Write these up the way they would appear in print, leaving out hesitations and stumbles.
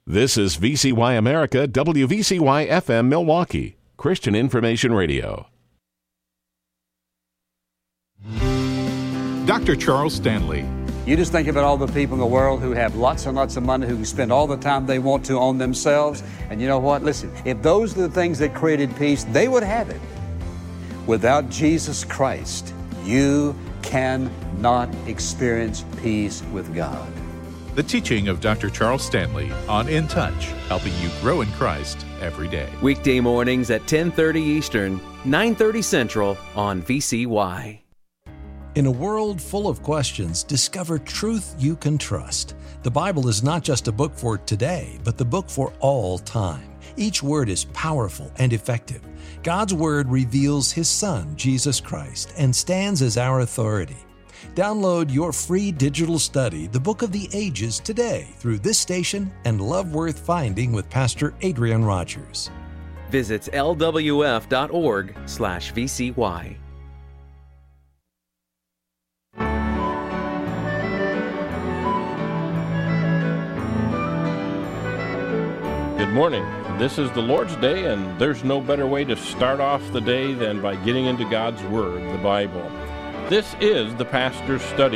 This is VCY America, WVCY FM Milwaukee, Christian Information Radio. Dr. Charles Stanley. You just think about all the people in the world who have lots and lots of money, who can spend all the time they want to on themselves. And you know what? Listen, if those are the things that created peace, they would have it. Without Jesus Christ, you cannot experience peace with God. The teaching of Dr. Charles Stanley on In Touch, helping you grow in Christ every day. Weekday mornings at 10:30 Eastern, 9:30 Central on VCY. In a world full of questions, discover truth you can trust. The Bible is not just a book for today, but the book for all time. Each word is powerful and effective. God's Word reveals His Son, Jesus Christ, and stands as our authority. Download your free digital study, The Book of the Ages, today through this station and Love Worth Finding with Pastor Adrian Rogers. Visit lwf.org/VCY. Good morning. This is the Lord's Day, and there's no better way to start off the day than by getting into God's Word, the Bible. This is the Pastor's Study.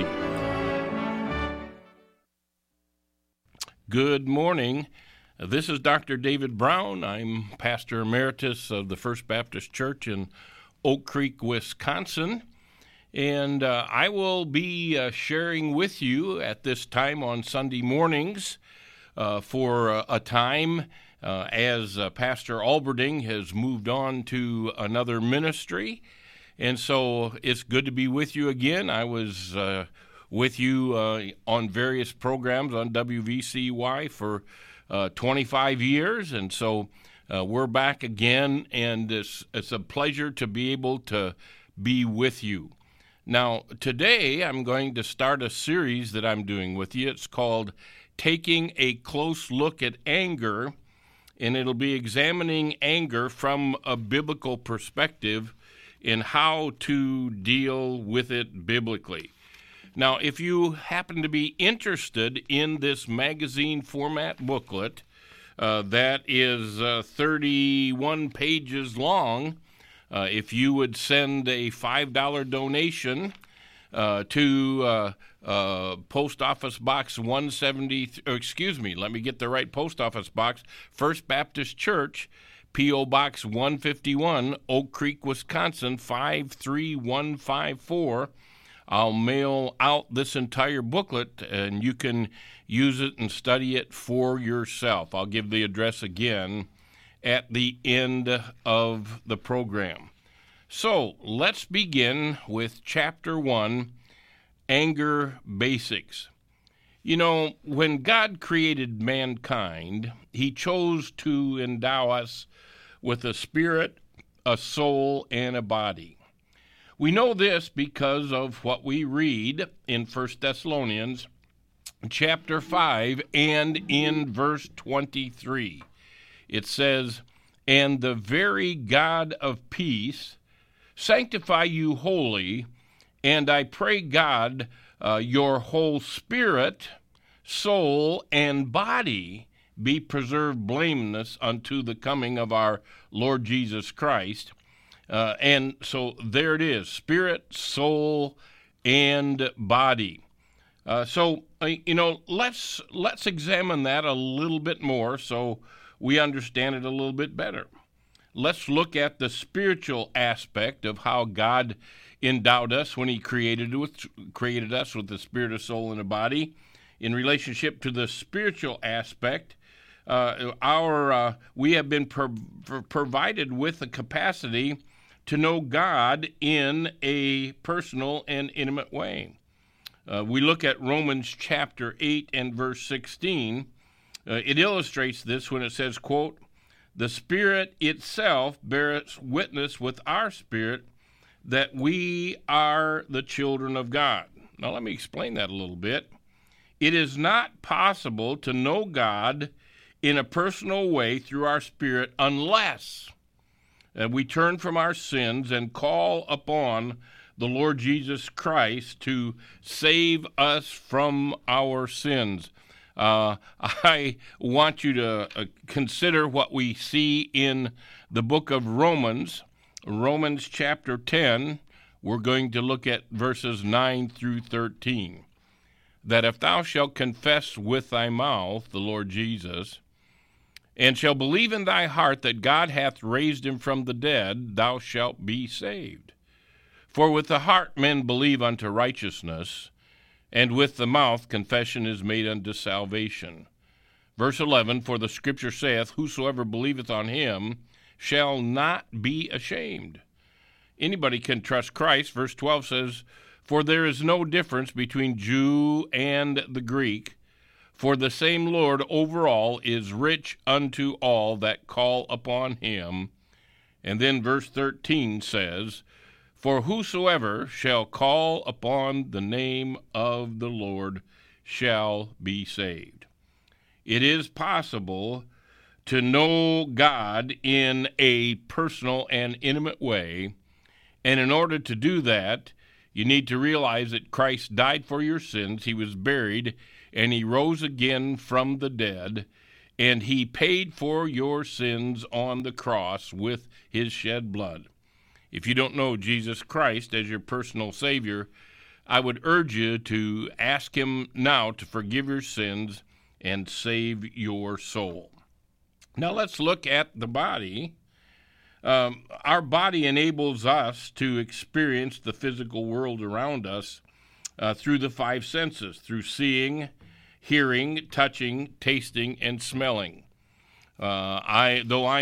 Good morning. This is Dr. David Brown. I'm Pastor Emeritus of the First Baptist Church in Oak Creek, Wisconsin. And I will be sharing with you at this time on Sunday mornings for a time as Pastor Alberding has moved on to another ministry. And so it's good to be with you again. I was with you on various programs on WVCY for 25 years, and so we're back again, and it's a pleasure to be able to be with you. Now, today I'm going to start a series that I'm doing with you. It's called Taking a Close Look at Anger, and it'll be examining anger from a biblical perspective in how to deal with it biblically. Now, if you happen to be interested in this magazine format booklet that is 31 pages long, if you would send a $5 donation to Post Office Box 170, let me get the right post office box, First Baptist Church, P.O. Box 151, Oak Creek, Wisconsin, 53154. I'll mail out this entire booklet, and you can use it and study it for yourself. I'll give the address again at the end of the program. So let's begin with Chapter 1, Anger Basics. You know, when God created mankind, He chose to endow us with a spirit, a soul, and a body. We know this because of what we read in 1 Thessalonians chapter 5 and in verse 23. It says, "And the very God of peace sanctify you wholly, and I pray God your whole spirit, soul, and body be preserved blameless unto the coming of our Lord Jesus Christ." And so there it is, spirit, soul, and body. So let's examine that a little bit more so we understand it a little bit better. Let's look at the spiritual aspect of how God endowed us when He created us with the spirit, a soul, and a body. In relationship to the spiritual aspect, we have been provided with the capacity to know God in a personal and intimate way. We look at Romans chapter 8 and verse 16. It illustrates this when it says, quote, "The Spirit itself bears witness with our spirit that we are the children of God." Now let me explain that a little bit. It is not possible to know God in a personal way through our spirit unless we turn from our sins and call upon the Lord Jesus Christ to save us from our sins. I want you to consider what we see in the book of Romans, Romans chapter 10. We're going to look at verses 9 through 13. That if thou shalt confess with thy mouth the Lord Jesus, and shalt believe in thy heart that God hath raised him from the dead, thou shalt be saved. For with the heart men believe unto righteousness, and with the mouth confession is made unto salvation. Verse 11, for the scripture saith, whosoever believeth on him shall not be ashamed. Anybody can trust Christ. Verse 12 says, for there is no difference between Jew and the Greek, for the same Lord over all is rich unto all that call upon him. And then verse 13 says, for whosoever shall call upon the name of the Lord shall be saved. It is possible to know God in a personal and intimate way, and in order to do that, you need to realize that Christ died for your sins, he was buried, and he rose again from the dead, and he paid for your sins on the cross with his shed blood. If you don't know Jesus Christ as your personal Savior, I would urge you to ask him now to forgive your sins and save your soul. Now let's look at the body. Our body enables us to experience the physical world around us through the five senses, through seeing, hearing, touching, tasting, and smelling. I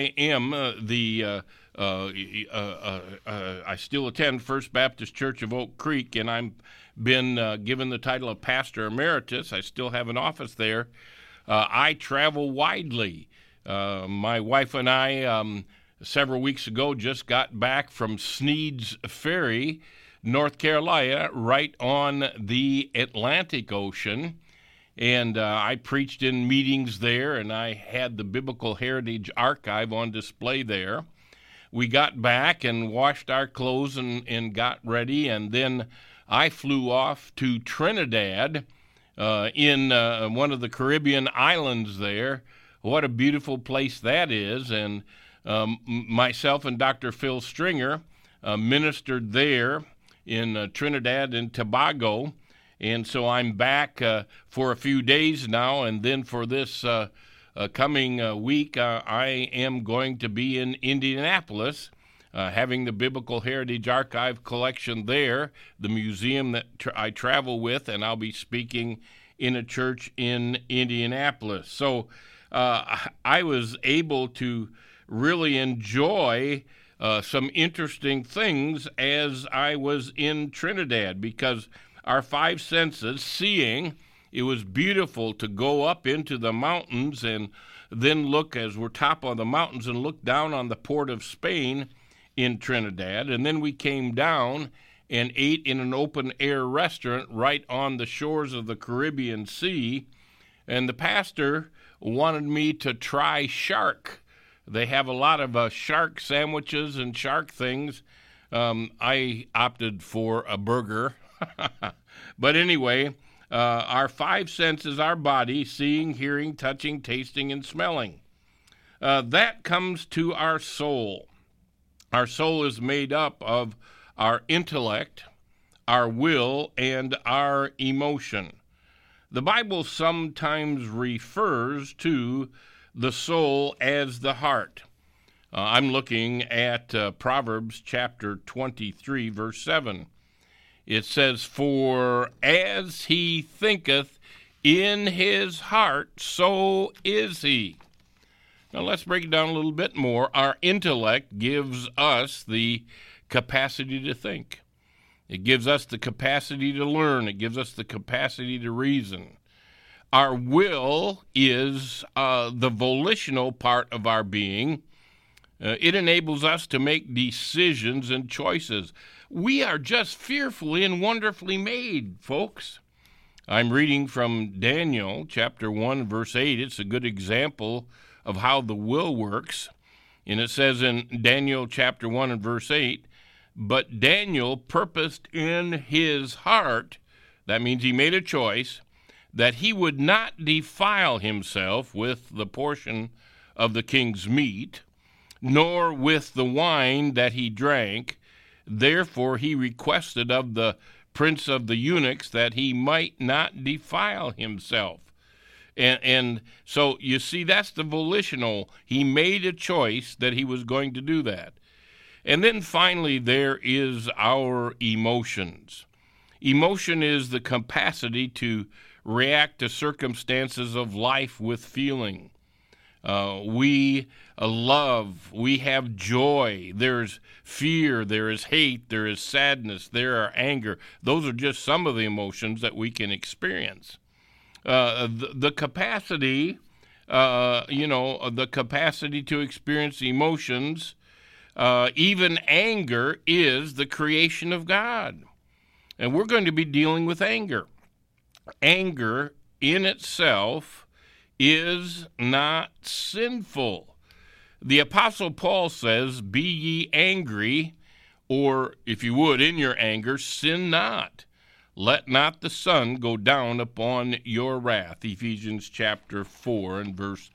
still attend First Baptist Church of Oak Creek, and I've been given the title of Pastor Emeritus. I still have an office there. I travel widely. My wife and I, several weeks ago, just got back from Sneed's Ferry, North Carolina, right on the Atlantic Ocean. And I preached in meetings there, and I had the Biblical Heritage Archive on display there. We got back and washed our clothes and got ready, and then I flew off to Trinidad in one of the Caribbean islands there. What a beautiful place that is. And myself and Dr. Phil Stringer ministered there in Trinidad and Tobago. And so I'm back for a few days now, and then for this coming week, I am going to be in Indianapolis, having the Biblical Heritage Archive collection there, the museum that I travel with, and I'll be speaking in a church in Indianapolis. So I was able to really enjoy some interesting things as I was in Trinidad, because our five senses, seeing, it was beautiful to go up into the mountains and then look, as we're top on the mountains, and look down on the port of Spain in Trinidad. And then we came down and ate in an open-air restaurant right on the shores of the Caribbean Sea. And the pastor wanted me to try shark. They have a lot of shark sandwiches and shark things. I opted for a burger. But anyway, our five senses, our body, seeing, hearing, touching, tasting, and smelling. That comes to our soul. Our soul is made up of our intellect, our will, and our emotion. The Bible sometimes refers to the soul as the heart. I'm looking at Proverbs chapter 23, verse 7. It says, for as he thinketh in his heart, so is he. Now let's break it down a little bit more. Our intellect gives us the capacity to think. It gives us the capacity to learn. It gives us the capacity to reason. Our will is the volitional part of our being. It enables us to make decisions and choices. We are just fearfully and wonderfully made, folks. I'm reading from Daniel chapter 1, verse 8. It's a good example of how the will works. And it says in Daniel chapter 1 and verse 8, but Daniel purposed in his heart, that means he made a choice, that he would not defile himself with the portion of the king's meat, nor with the wine that he drank. Therefore he requested of the prince of the eunuchs that he might not defile himself. And so you see, that's the volitional. He made a choice that he was going to do that. And then finally, there is our emotions. Emotion is the capacity to react to circumstances of life with feeling. We love, we have joy, there's fear, there is hate, there is sadness, there are anger. Those are just some of the emotions that we can experience. The capacity, the capacity to experience emotions, even anger, is the creation of God. And we're going to be dealing with anger. Anger in itself is not sinful. The Apostle Paul says, "Be ye angry," or if you would, in your anger, sin not. Let not the sun go down upon your wrath. Ephesians chapter 4 and verse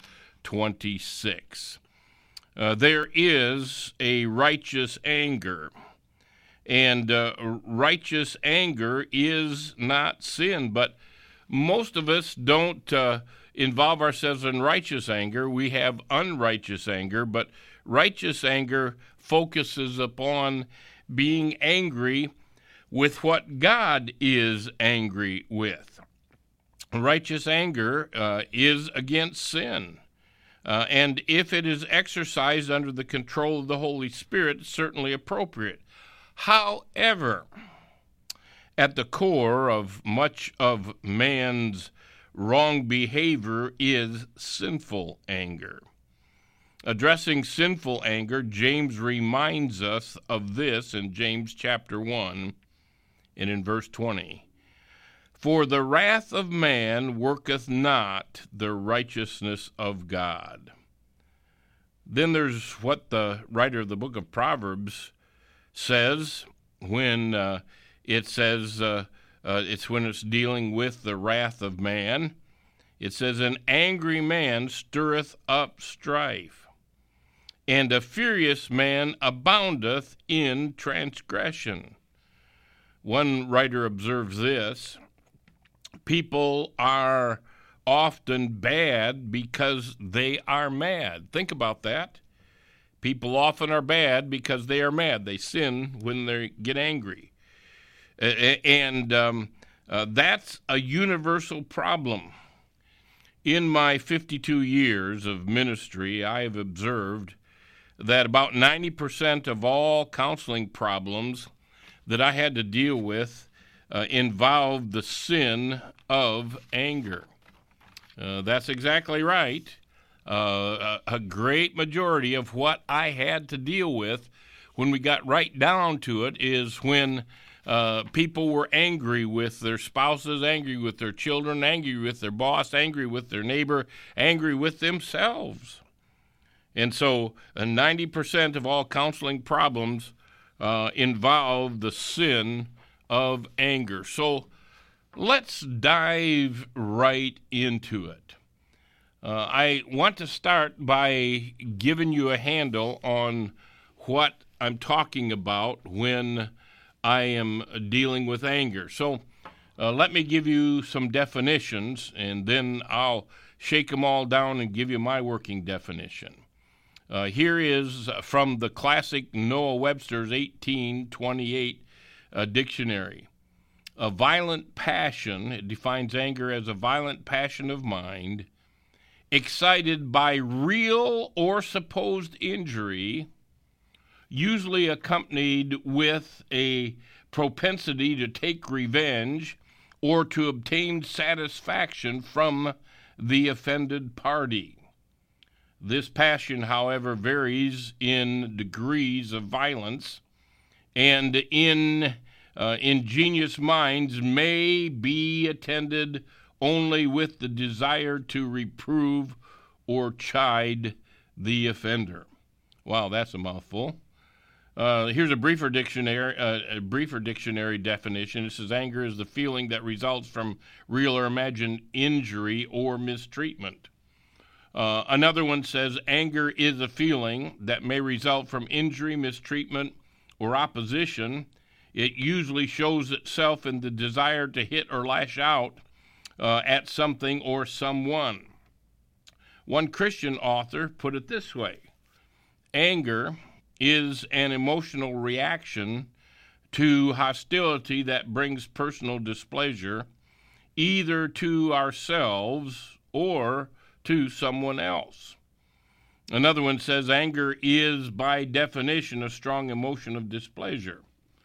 26. There is a righteous anger, and righteous anger is not sin, but most of us don't involve ourselves in righteous anger. We have unrighteous anger, but righteous anger focuses upon being angry with what God is angry with. Righteous anger is against sin. And if it is exercised under the control of the Holy Spirit, it's certainly appropriate. However, at the core of much of man's wrong behavior is sinful anger. Addressing sinful anger, James reminds us of this in James chapter 1 and in verse 20. For the wrath of man worketh not the righteousness of God. Then there's what the writer of the book of Proverbs says when it says, it's when it's dealing with the wrath of man. It says, an angry man stirreth up strife, and a furious man aboundeth in transgression. One writer observes this: people are often bad because they are mad. Think about that. People often are bad because they are mad. They sin when they get angry. And that's a universal problem. In my 52 years of ministry, I have observed that about 90% of all counseling problems that I had to deal with involved the sin of anger. That's exactly right. A great majority of what I had to deal with when we got right down to it is when people were angry with their spouses, angry with their children, angry with their boss, angry with their neighbor, angry with themselves. And so 90% of all counseling problems involve the sin of anger. So let's dive right into it. I want to start by giving you a handle on what I'm talking about when I am dealing with anger. So let me give you some definitions, and then I'll shake them all down and give you my working definition. Here is from the classic Noah Webster's 1828 dictionary. A violent passion, it defines anger as a violent passion of mind, excited by real or supposed injury, usually accompanied with a propensity to take revenge or to obtain satisfaction from the offended party. This passion, however, varies in degrees of violence, and in ingenious minds may be attended only with the desire to reprove or chide the offender. Wow, that's a mouthful. Here's a briefer dictionary definition. It says anger is the feeling that results from real or imagined injury or mistreatment. Another one says anger is a feeling that may result from injury, mistreatment, or opposition. It usually shows itself in the desire to hit or lash out at something or someone. One Christian author put it this way: anger is an emotional reaction to hostility that brings personal displeasure, either to ourselves or to someone else. Another one says anger is, by definition, a strong emotion of displeasure.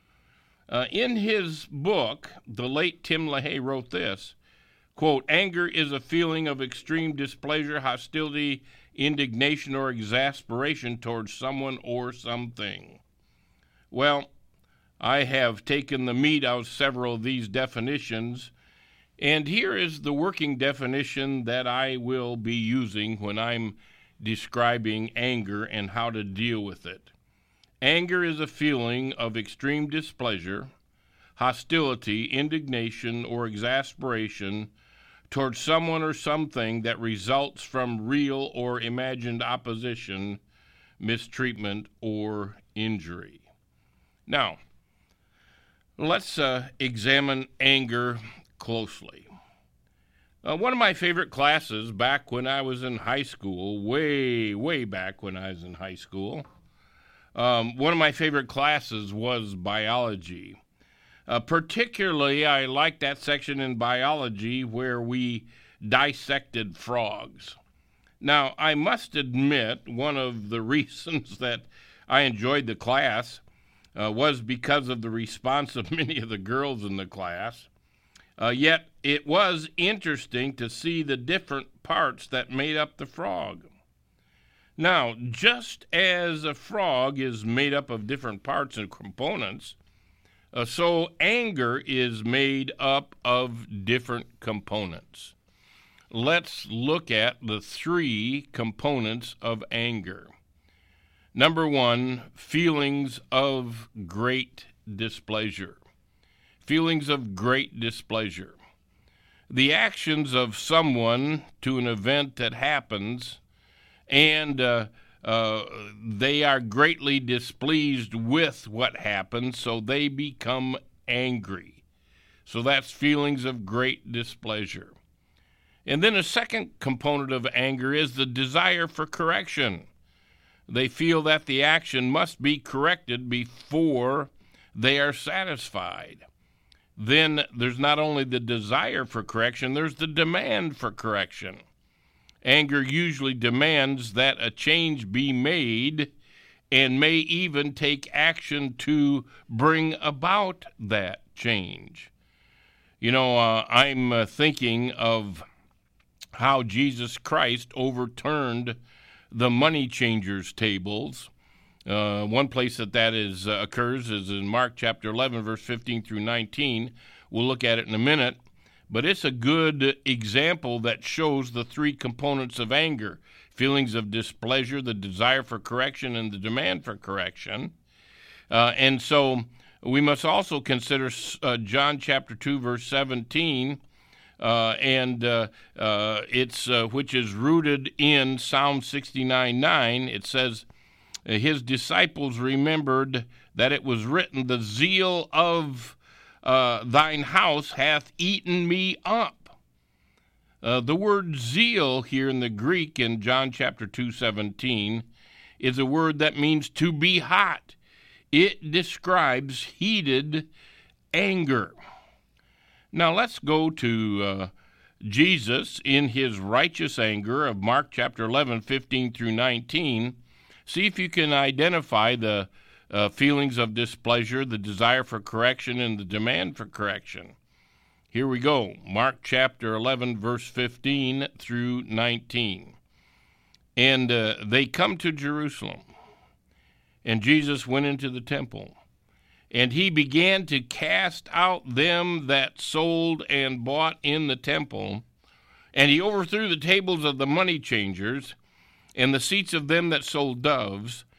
In his book, the late Tim LaHaye wrote this, quote, anger is a feeling of extreme displeasure, hostility, indignation, or exasperation towards someone or something. Well, I have taken the meat out of several of these definitions, and here is the working definition that I will be using when I'm describing anger and how to deal with it. Anger is a feeling of extreme displeasure, hostility, indignation, or exasperation towards someone or something that results from real or imagined opposition, mistreatment, or injury. Now, let's examine anger closely. One of my favorite classes back when I was in high school, way back when I was in high school, one of my favorite classes was biology. Particularly, I liked that section in biology where we dissected frogs. Now, I must admit, one of the reasons that I enjoyed the class was because of the response of many of the girls in the class. Yet, it was interesting to see the different parts that made up the frog. Now, just as a frog is made up of different parts and components, so anger is made up of different components. Let's look at the three components of anger. Number one, feelings of great displeasure. Feelings of great displeasure. The actions of someone to an event that happens, and they are greatly displeased with what happens, so they become angry. So that's feelings of great displeasure. And then a second component of anger is the desire for correction. They feel that the action must be corrected before they are satisfied. Then there's not only the desire for correction, there's the demand for correction. Anger usually demands that a change be made and may even take action to bring about that change. You know, I'm thinking of how Jesus Christ overturned the money changers' tables. One place that occurs is in Mark chapter 11, verse 15 through 19. We'll look at it in a minute. But it's a good example that shows the three components of anger: feelings of displeasure, the desire for correction, and the demand for correction. And so we must also consider John chapter 2, verse 17, which is rooted in Psalm 69:9. It says, his disciples remembered that it was written, the zeal of thine house hath eaten me up. The word zeal here in the Greek in John chapter 2:17 is a word that means to be hot. It describes heated anger. Now let's go to Jesus in his righteous anger of Mark chapter 11, 15 through 19. See if you can identify the feelings of displeasure, the desire for correction, and the demand for correction. Here we go. Mark chapter 11, verse 15 through 19. And they come to Jerusalem, and Jesus went into the temple, and he began to cast out them that sold and bought in the temple, and he overthrew the tables of the money changers, and the seats of them that sold doves,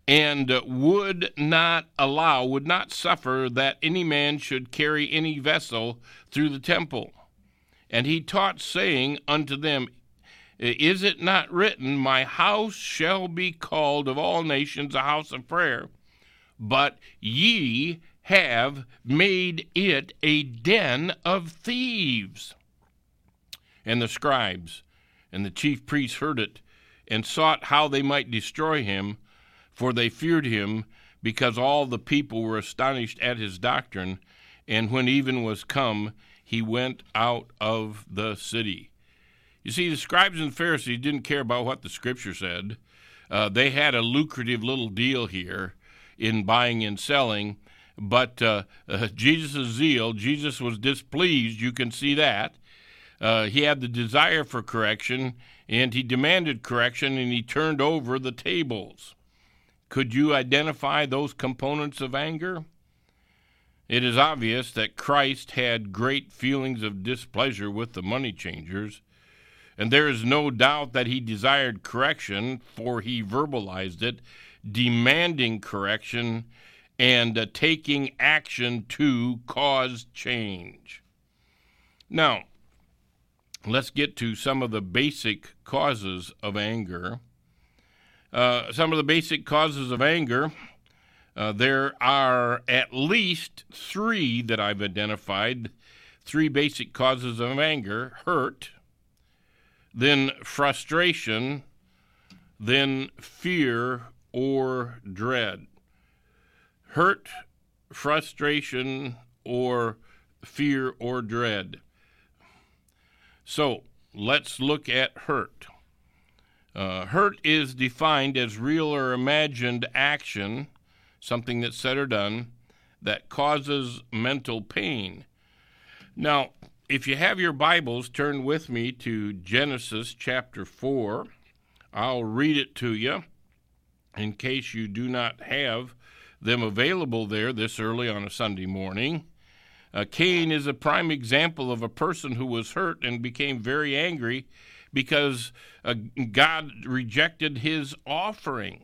and would not suffer that any man should carry any vessel through the temple. And he taught, saying unto them, Is it not written, My house shall be called of all nations a house of prayer? But ye have made it a den of thieves. And the scribes and the chief priests heard it, and sought how they might destroy him, for they feared him, because all the people were astonished at his doctrine. And when even was come, he went out of the city. You see, the scribes and Pharisees didn't care about what the Scripture said. They had a lucrative little deal here in buying and selling, but Jesus' zeal, Jesus was displeased, you can see that. He had the desire for correction, and he demanded correction, and he turned over the tables. Could you identify those components of anger? It is obvious that Christ had great feelings of displeasure with the money changers, and there is no doubt that he desired correction, for he verbalized it, demanding correction and taking action to cause change. Now, let's get to some of the basic causes of anger. Some of the basic causes of anger, there are at least three that I've identified, three basic causes of anger: hurt, then frustration, then fear or dread. Hurt, frustration, or fear or dread. So let's look at hurt. Hurt is defined as real or imagined action, something that's said or done, that causes mental pain. Now, if you have your Bibles, turn with me to Genesis chapter 4. I'll read it to you in case you do not have them available there this early on a Sunday morning. Cain is a prime example of a person who was hurt and became very angry because God rejected his offering.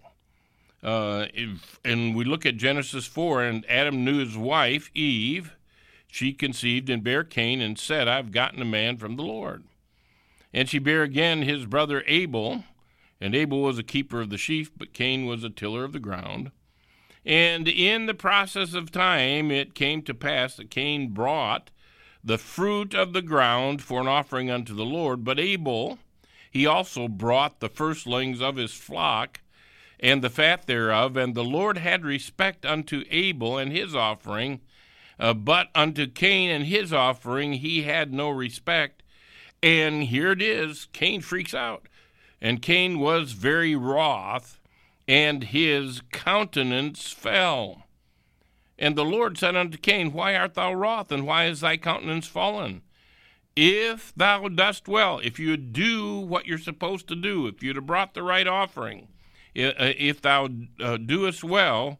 And we look at Genesis 4, and Adam knew his wife, Eve. She conceived and bare Cain and said, I've gotten a man from the Lord. And she bare again his brother Abel, and Abel was a keeper of the sheep, but Cain was a tiller of the ground. And in the process of time, it came to pass that Cain brought the fruit of the ground for an offering unto the Lord, but Abel, he also brought the firstlings of his flock and the fat thereof, and the Lord had respect unto Abel and his offering, but unto Cain and his offering he had no respect. And here it is, Cain freaks out. And Cain was very wroth, and his countenance fell. And the Lord said unto Cain, Why art thou wroth, and why is thy countenance fallen? If thou dost well, if you do what you're supposed to do, if you'd have brought the right offering, if thou doest well,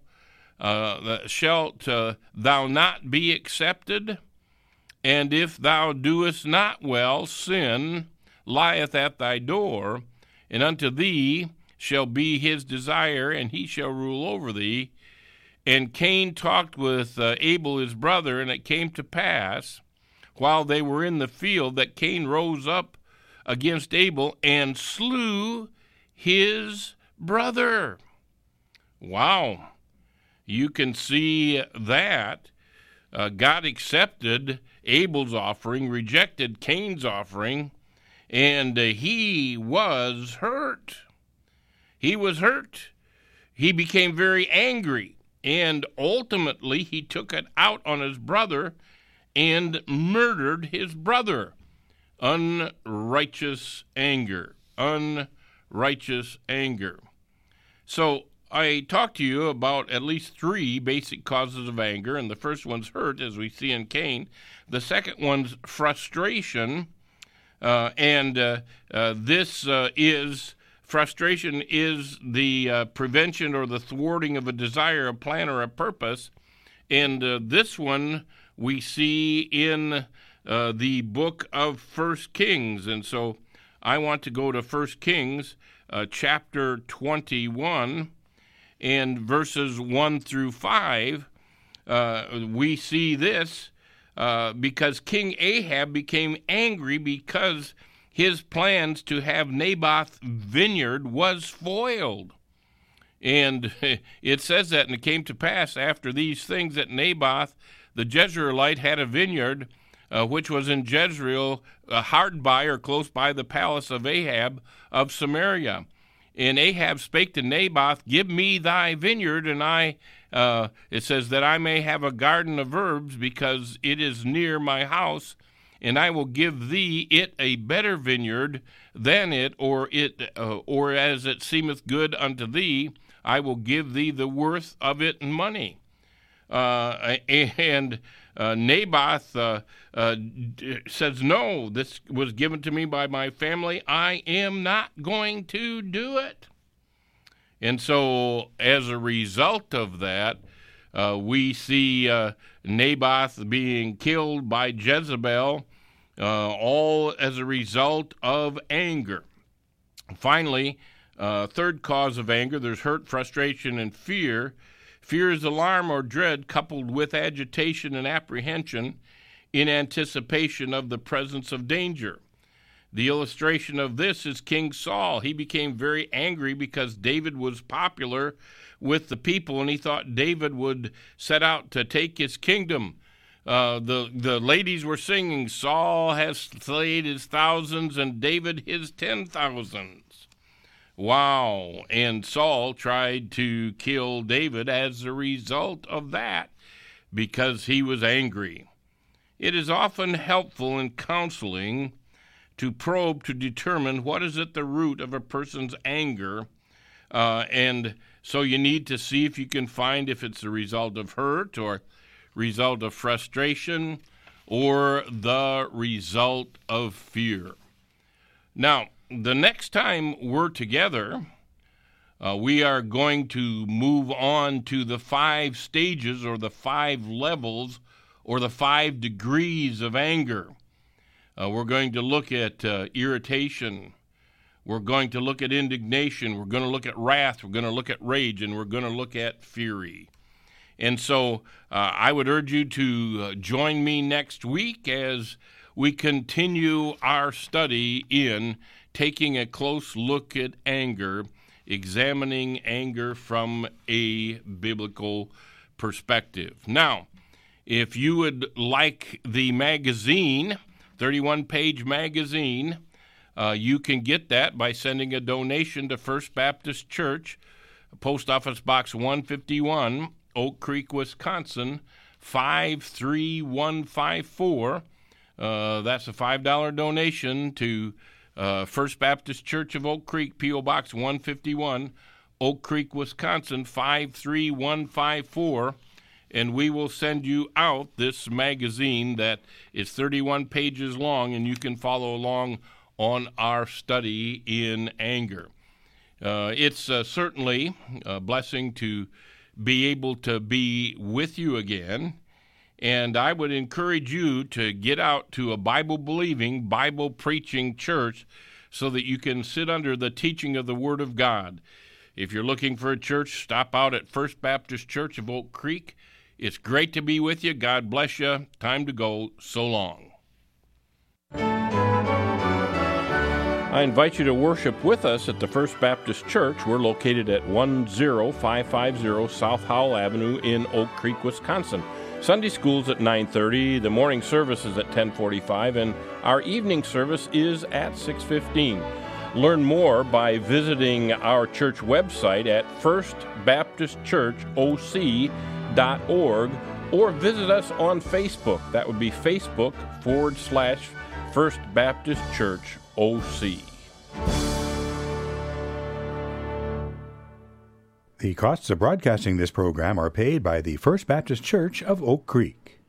shalt thou not be accepted? And if thou doest not well, sin lieth at thy door, and unto thee shall be his desire, and he shall rule over thee. And Cain talked with Abel his brother, and it came to pass, while they were in the field, that Cain rose up against Abel and slew his brother. Wow. You can see that God accepted Abel's offering, rejected Cain's offering, and he was hurt. He was hurt. He became very angry, and ultimately he took it out on his brother and murdered his brother. Unrighteous anger. Unrighteous anger. So I talked to you about at least three basic causes of anger, and the first one's hurt, as we see in Cain. The second one's frustration, frustration is the prevention or the thwarting of a desire, a plan, or a purpose. And this one we see in the book of 1 Kings. And so I want to go to 1 Kings chapter 21. and verses 1 through 5, we see this because King Ahab became angry because his plans to have Naboth's vineyard was foiled. And it says that, and it came to pass after these things that Naboth the Jezreelite had a vineyard which was in Jezreel, hard by or close by the palace of Ahab of Samaria. And Ahab spake to Naboth, Give me thy vineyard, and it says, that I may have a garden of herbs, because it is near my house, and I will give thee it a better vineyard than it, or as it seemeth good unto thee, I will give thee the worth of it in money. And Naboth says, No, this was given to me by my family. I am not going to do it. And so as a result of that, we see Naboth being killed by Jezebel, all as a result of anger. Finally, third cause of anger, there's hurt, frustration, and fear. Fear is alarm or dread coupled with agitation and apprehension in anticipation of the presence of danger. The illustration of this is King Saul. He became very angry because David was popular with the people, and he thought David would set out to take his kingdom. The ladies were singing, Saul has slain his thousands and David his 10,000s. Wow. And Saul tried to kill David as a result of that because he was angry. It is often helpful in counseling to probe to determine what is at the root of a person's anger, and so you need to see if you can find if it's a result of hurt or result of frustration or the result of fear. Now, the next time we're together, we are going to move on to the 5 stages or the 5 levels or the 5 degrees of anger. We're going to look at irritation. We're going to look at indignation. We're going to look at wrath. We're going to look at rage, and we're going to look at fury. And so I would urge you to join me next week as we continue our study in taking a close look at anger, examining anger from a biblical perspective. Now, if you would like the magazine, 31-page magazine, you can get that by sending a donation to First Baptist Church, Post Office Box 151, Oak Creek, Wisconsin, 53154. That's a $5 donation to First Baptist Church of Oak Creek, P.O. Box 151, Oak Creek, Wisconsin, 53154. And we will send you out this magazine that is 31 pages long, and you can follow along on our study in anger. It's certainly a blessing to be able to be with you again, and I would encourage you to get out to a Bible-believing, Bible-preaching church so that you can sit under the teaching of the Word of God. If you're looking for a church, stop out at First Baptist Church of Oak Creek. It's great to be with you. God bless you. Time to go. So long. I invite you to worship with us at the First Baptist Church. We're located at 10550 South Howell Avenue in Oak Creek, Wisconsin. Sunday school's at 9:30, the morning service is at 10:45, and our evening service is at 6:15. Learn more by visiting our church website at firstbaptistchurchoc.org or visit us on Facebook. That would be Facebook.com/First Baptist Church OC. The costs of broadcasting this program are paid by the First Baptist Church of Oak Creek.